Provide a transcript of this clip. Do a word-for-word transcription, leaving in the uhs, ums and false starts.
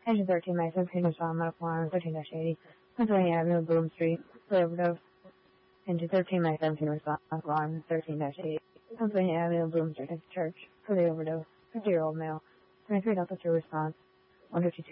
Engine thirteen, May seventeen, respond, medical alarm thirteen eighty, Pennsylvania Avenue, Bloom Street, play overdose. Engine thirteen, May seventeen, respond, medical alarm thirteen eighty, Pennsylvania Avenue, Bloom Street, Church, play overdose, fifty-year-old male, twenty-three Delta two response, one fifty-two.